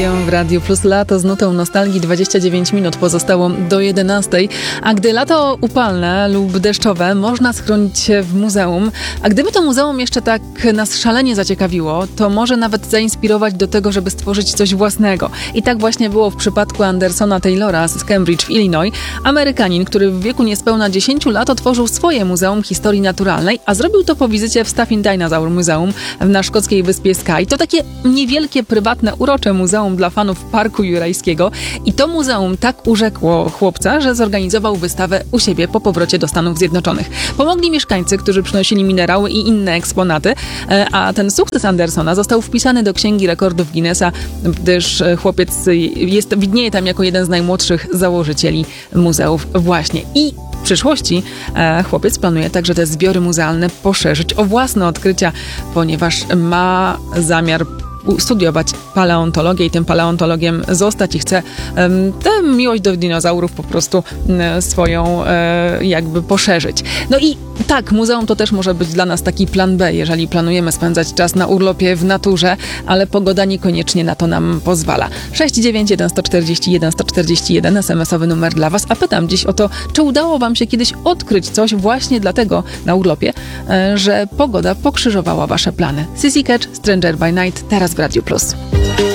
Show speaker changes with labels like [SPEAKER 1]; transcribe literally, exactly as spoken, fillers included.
[SPEAKER 1] W Radiu Plus lato z nutą nostalgii. Dwadzieścia dziewięć minut pozostało do jedenastej, a gdy lato upalne lub deszczowe, można schronić się w muzeum, a gdyby to muzeum jeszcze tak nas szalenie zaciekawiło, to może nawet zainspirować do tego, żeby stworzyć coś własnego. I tak właśnie było w przypadku Andersona Taylora z Cambridge w Illinois. Amerykanin, który w wieku niespełna dziesięciu lat otworzył swoje Muzeum Historii Naturalnej, a zrobił to po wizycie w Staffin Dinosaur Museum na szkockiej wyspie Skye. To takie niewielkie, prywatne, urocze muzeum dla fanów Parku Jurajskiego i to muzeum tak urzekło chłopca, że zorganizował wystawę u siebie po powrocie do Stanów Zjednoczonych. Pomogli mieszkańcy, którzy przynosili minerały i inne eksponaty, a ten sukces Andersona został wpisany do Księgi Rekordów Guinnessa, gdyż chłopiec jest, widnieje tam jako jeden z najmłodszych założycieli muzeów właśnie. I w przyszłości e, chłopiec planuje także te zbiory muzealne poszerzyć o własne odkrycia, ponieważ ma zamiar studiować paleontologię i tym paleontologiem zostać i chce um, tę miłość do dinozaurów po prostu um, swoją um, jakby poszerzyć. No i tak, muzeum to też może być dla nas taki plan B, jeżeli planujemy spędzać czas na urlopie w naturze, ale pogoda niekoniecznie na to nam pozwala. sześć dziewięć jeden cztery jeden cztery jeden es em esowy numer dla Was, a pytam dziś o to, czy udało Wam się kiedyś odkryć coś właśnie dlatego na urlopie, że pogoda pokrzyżowała Wasze plany. Sissy Catch, Stranger by Night, teraz w Radiu Plus.